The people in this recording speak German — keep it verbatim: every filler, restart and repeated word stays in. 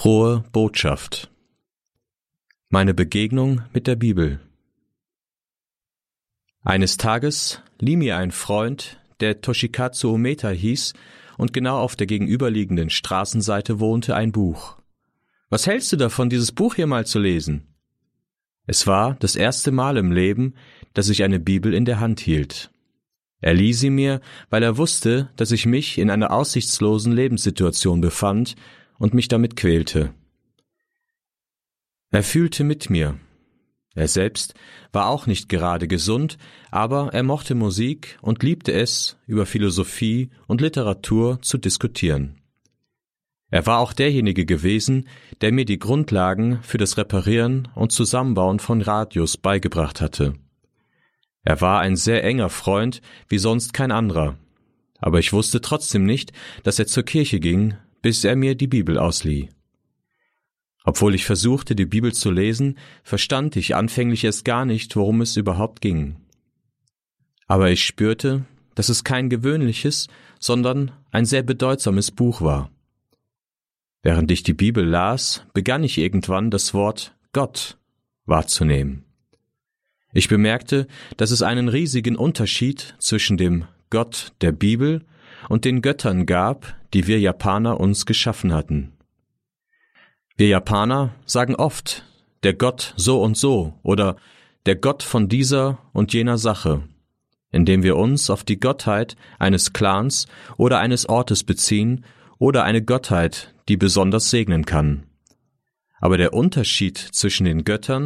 Frohe Botschaft. Meine Begegnung mit der Bibel. Eines Tages lieh mir ein Freund, der Toshikatsu Ometa hieß und genau auf der gegenüberliegenden Straßenseite wohnte, ein Buch. »Was hältst du davon, dieses Buch hier mal zu lesen?« Es war das erste Mal im Leben, dass ich eine Bibel in der Hand hielt. Er lieh sie mir, weil er wusste, dass ich mich in einer aussichtslosen Lebenssituation befand und mich damit quälte. Er fühlte mit mir. Er selbst war auch nicht gerade gesund, aber er mochte Musik und liebte es, über Philosophie und Literatur zu diskutieren. Er war auch derjenige gewesen, der mir die Grundlagen für das Reparieren und Zusammenbauen von Radios beigebracht hatte. Er war ein sehr enger Freund, wie sonst kein anderer. Aber ich wusste trotzdem nicht, dass er zur Kirche ging, bis er mir die Bibel auslieh. Obwohl ich versuchte, die Bibel zu lesen, verstand ich anfänglich erst gar nicht, worum es überhaupt ging. Aber ich spürte, dass es kein gewöhnliches, sondern ein sehr bedeutsames Buch war. Während ich die Bibel las, begann ich irgendwann das Wort Gott wahrzunehmen. Ich bemerkte, dass es einen riesigen Unterschied zwischen dem Gott der Bibel und den Göttern gab, die wir Japaner uns geschaffen hatten. Wir Japaner sagen oft, der Gott so und so oder der Gott von dieser und jener Sache, indem wir uns auf die Gottheit eines Clans oder eines Ortes beziehen oder eine Gottheit, die besonders segnen kann. Aber der Unterschied zwischen den Göttern